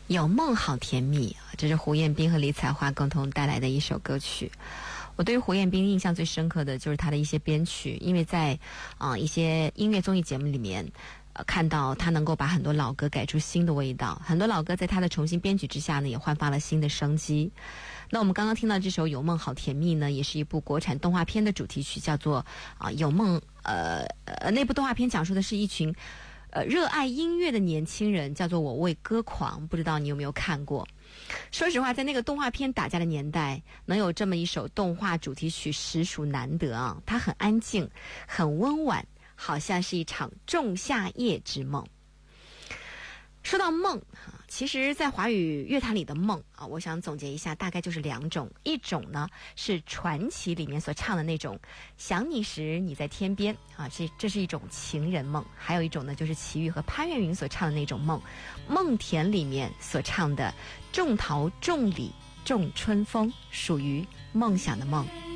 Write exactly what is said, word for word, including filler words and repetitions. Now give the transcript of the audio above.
有梦好甜蜜，这是胡彦斌和李彩华共同带来的一首歌曲。我对于胡彦斌印象最深刻的就是他的一些编曲，因为在啊、呃、一些音乐综艺节目里面呃看到他能够把很多老歌改出新的味道，很多老歌在他的重新编曲之下呢也焕发了新的生机。那我们刚刚听到这首《有梦好甜蜜》呢，也是一部国产动画片的主题曲，叫做啊、呃、有梦呃呃那部动画片讲述的是一群呃，热爱音乐的年轻人，叫做我为歌狂，不知道你有没有看过？说实话，在那个动画片打架的年代，能有这么一首动画主题曲，实属难得啊！它很安静，很温婉，好像是一场仲夏夜之梦。说到梦，其实在华语乐坛里的梦啊，我想总结一下，大概就是两种。一种呢是传奇里面所唱的那种想你时你在天边啊，这这是一种情人梦。还有一种呢就是齐豫和潘越云所唱的那种梦，梦田里面所唱的种桃种李种春风，属于梦想的梦。